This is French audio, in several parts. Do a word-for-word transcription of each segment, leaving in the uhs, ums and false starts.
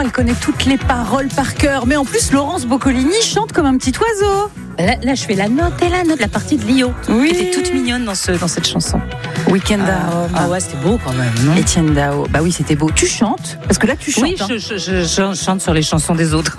elle connaît toutes les paroles par cœur. Mais en plus, Laurence Boccolini chante comme un petit oiseau. Là, là, je fais la note et la note, la partie de Lio. Oui. Qui était toute mignonne dans, ce, dans cette chanson. Weekend Ah, à Rome. ah ouais, c'était beau quand même, non? Étienne Dao. Bah oui, c'était beau. Tu chantes? Parce que là, tu chantes. Oui, hein. je, je, je, je chante sur les chansons des autres.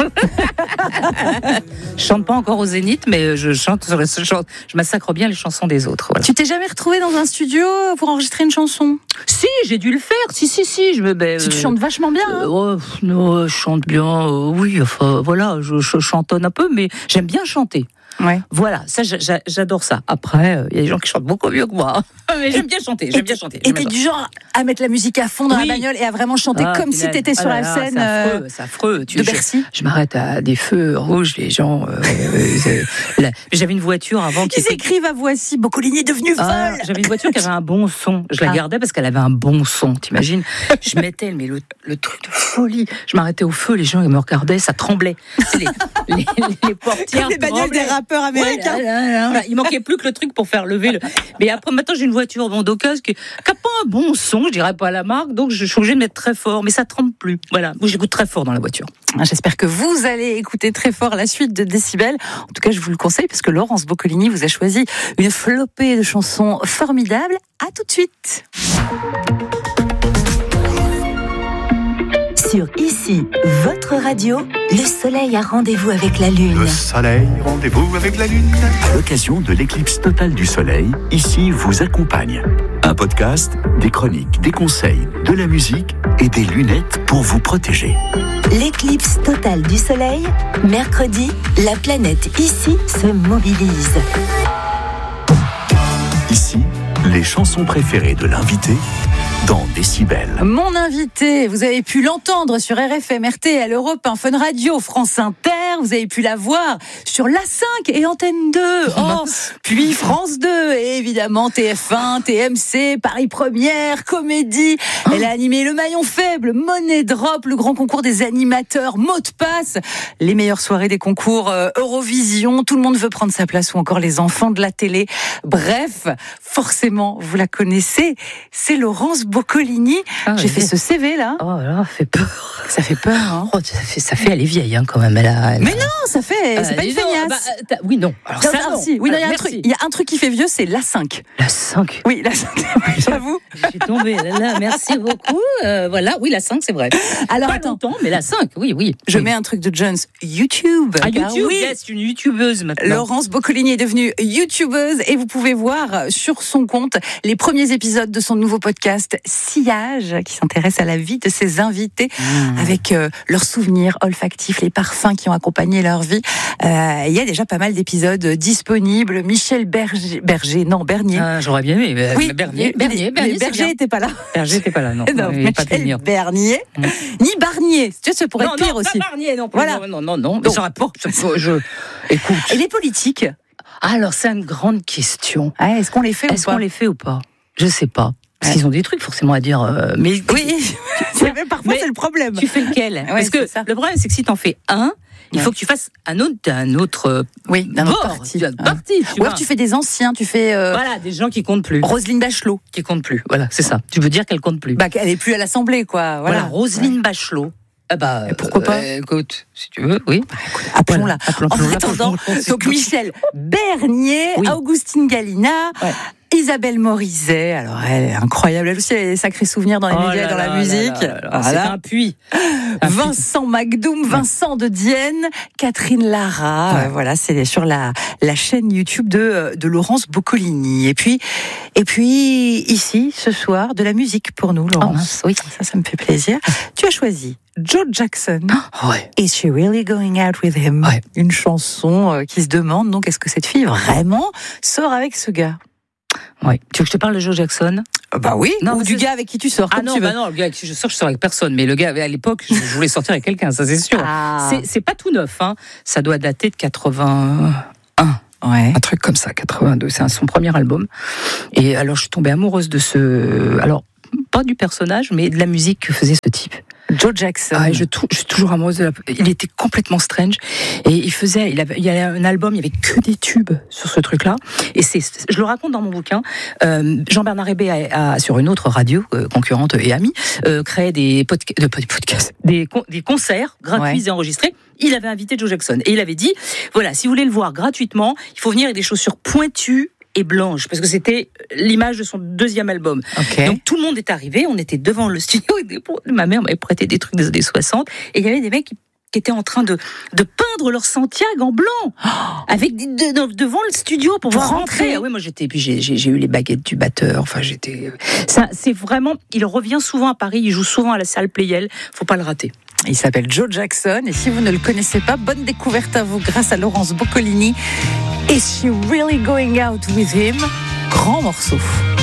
Je chante pas encore au Zénith, mais je chante sur les, je, je massacre bien les chansons des autres. Voilà. Tu t'es jamais retrouvé dans un studio pour enregistrer une chanson? Si, j'ai dû le faire. Si, si, si. Je me. Ben, Tu euh, chantes vachement bien. Hein. Euh, oh, non, je chante bien, euh, oui, enfin voilà, je, je chantonne un peu, mais j'aime bien chanter. Ouais. Voilà, ça j'a- j'a- j'adore ça. Après, il euh, y a des gens qui chantent beaucoup mieux que moi. Mais j'aime bien chanter, j'aime bien chanter. Et t'es du genre à mettre la musique à fond dans Oui. la bagnole et à vraiment chanter Ah, comme si punaise. t'étais Ah sur là la là, scène c'est affreux, euh, c'est affreux. Tu- de je- Bercy. Je, m'arrête à des feux rouges, les gens. euh, euh, c'est- là, j'avais une voiture avant qui Ils était. écrivent à Voici, Boccolini est devenu Ah, folle. j'avais une voiture qui avait un bon son. Je la Ah. gardais parce qu'elle avait un bon son, t'imagines? Je mettais mais le, le truc de folie. Je m'arrêtais au feu, les gens ils me regardaient, ça tremblait. C'est les, les, les portières Comme les bagnoles des tremblaient. rappeurs américains. Ouais, là, là, là. Il manquait plus que le truc pour faire lever le. Mais après, maintenant, j'ai une voiture Mondocas qui n'a pas un bon son, je dirais pas la marque, donc je suis obligée de mettre très fort, mais ça tremble plus. Voilà, moi j'écoute très fort dans la voiture. J'espère que vous allez écouter très fort la suite de Décibel. En tout cas, je vous le conseille parce que Laurence Boccolini vous a choisi une flopée de chansons formidables. À tout de suite. Sur Ici, votre radio, le soleil a rendez-vous avec la lune. Le soleil, rendez-vous avec la lune. À l'occasion de l'éclipse totale du soleil, Ici vous accompagne. Un podcast, des chroniques, des conseils, de la musique et des lunettes pour vous protéger. L'éclipse totale du soleil, mercredi, la planète Ici se mobilise. Ici, les chansons préférées de l'invité dans Décibel. Mon invité, vous avez pu l'entendre sur R F M, R T L, Europe un, Fun Radio, France Inter. Vous avez pu la voir sur l'A cinq et Antenne deux. Oh, puis France deux et évidemment T F un, T M C, Paris Première, Comédie. Elle a animé Le Maillon Faible, Money Drop, le grand concours des animateurs, Mot de Passe, les meilleures soirées des concours euh, Eurovision. Tout le monde veut prendre sa place ou encore les enfants de la télé. Bref, forcément, vous la connaissez. C'est Laurence Boccolini. Ah, J'ai oui. fait ce C V là. Oh là, ça fait peur. Ça fait peur, hein. Oh, ça fait, ça fait, elle est vieille hein, quand même. Elle a, elle a- Mais non, ça fait. C'est Euh, pas une dis donc, feignasse. bah, euh, t'as- oui, non. Alors Non, ça, non, non. si. Oui, non, il y a un Merci. truc. Il y a un truc qui fait vieux, c'est l'A cinq. La cinq. Oui, l'A cinq. J'avoue. Je suis tombée. Là, là, merci beaucoup. Euh, voilà, oui, la cinq, c'est vrai. Alors Pas attends, longtemps, mais la cinq, oui, oui. je oui. mets un truc de Jones. YouTube. Ah, Car YouTube, oui, yes, une youtubeuse maintenant. Laurence Boccolini est devenue youtubeuse et vous pouvez voir sur son compte les premiers épisodes de son nouveau podcast Sillage qui s'intéresse à la vie de ses invités Mmh. avec euh, leurs souvenirs olfactifs, les parfums qui ont accompagné leur vie. Euh, il y a déjà pas mal d'épisodes disponibles. Michel Berger, Berger non Bernier. Ah, j'aurais bien aimé. mais- oui, mais Bernier, mais- Bernier, mais Bernier, c'est Berger bien. n'était pas là. Berger n'était pas là, non. Non, Il n'est pas Michel venir. Bernier, Mm. ni Barnier. Tu vois, ça pourrait Non, être pire non, aussi. pas Barnier non plus. Voilà. Non, non, non. Mais Donc- ça aurait pas. ça- Je. Écoute. Et les politiques, Alors, c'est une grande question. ah, est-ce qu'on les fait Est-ce ou pas? qu'on les fait ou pas? Je sais pas. Parce Ouais. qu'ils ont des trucs forcément à dire. euh, mais Oui, c'est vrai, parfois Mais c'est le problème. tu fais lequel? Parce que c'est ça. le problème, c'est que si t'en fais un, il Ouais. faut que tu fasses un autre, un autre Oui, d'un autre bord, parti. d'un autre Ah. parti, tu Ou vois. alors tu fais des anciens, tu fais euh, Voilà, des gens qui comptent plus. Roselyne Bachelot. Qui comptent plus. Voilà, c'est ça. Tu veux dire qu'elle compte plus. Bah, elle est plus à l'Assemblée, quoi. voilà, Voilà, Roselyne Bachelot. Ah bah, Et pourquoi pas euh, Écoute, si tu veux, oui. Appelons-la. Voilà, appelons- En appelons-la. attendant, donc Michel Bernier, Oui. Augustine Galina, Ouais. Isabelle Morizet. Alors, elle est incroyable. Elle aussi, elle a des sacrés souvenirs dans les Oh médias et là dans la là musique. là là là. C'est Voilà. un puits. Un puits. Vincent Macdoum, Vincent de Dienne, Catherine Lara. Ouais. Euh, voilà, c'est sur la, la chaîne YouTube de, de Laurence Boccolini. Et puis, et puis, ici, ce soir, de la musique pour nous, Oh, Laurence. mince, oui. Ça, ça me fait plaisir. Tu as choisi Joe Jackson. Ouais. Is she really going out with him? Ouais. Une chanson euh, qui se demande donc est-ce que cette fille vraiment sort avec ce gars? Ouais. Tu veux que je te parle de Joe Jackson? Bah oui. Non, Ou mais du c'est- gars avec qui tu sors, Ah comme non, tu veux. bah non, le gars avec qui je sors, je sors avec personne. Mais le gars, à l'époque, je, je voulais sortir avec quelqu'un, ça c'est sûr. Ah. C'est, c'est pas tout neuf, hein. Ça doit dater de quatre-vingt-un. Ouais. Un truc comme ça, quatre-vingt-deux. C'est un- son premier album. Et alors, je suis tombée amoureuse de ce. Alors, pas du personnage, mais de la musique que faisait ce type. Joe Jackson. Ah, je, tou- je suis toujours amoureuse de la... Il était complètement strange. Et il faisait, il avait, il y avait un album, il y avait que des tubes sur ce truc-là. Et c'est, je le raconte dans mon bouquin. Euh, Jean-Bernard Hébé a, a, sur une autre radio, euh, concurrente et amie, euh, créé des, podca- de, des podcasts, des, con- des concerts gratuits ouais. et enregistrés. Il avait invité Joe Jackson. Et il avait dit, voilà, si vous voulez le voir gratuitement, il faut venir avec des chaussures pointues et blanche, parce que c'était l'image de son deuxième album. Okay. Donc tout le monde est arrivé, on était devant le studio, et ma mère m'avait prêté des trucs des années soixante, et il y avait des mecs qui, qui étaient en train de, de peindre leur Santiago en blanc, oh avec de, de, devant le studio pour pouvoir rentrer. rentrer. Ah oui, moi j'étais, puis j'ai, j'ai, j'ai eu les baguettes du batteur, enfin j'étais... Ça, c'est vraiment, il revient souvent à Paris, il joue souvent à la salle Playel, faut pas le rater. Il s'appelle Joe Jackson, et si vous ne le connaissez pas, bonne découverte à vous grâce à Laurence Boccolini. Is She Really Going Out With Him? Grand morceau.